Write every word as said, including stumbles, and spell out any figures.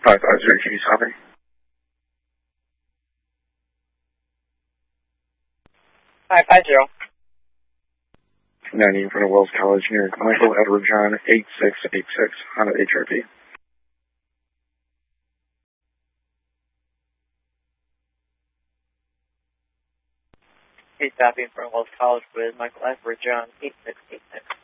five five zero, can you stop me? five five zero. ninety in front of Wells College near Michael Edward John, eight six eight six, Honda H R V. Please stop in front of Wells College with Michael Edward John, eight six eight six.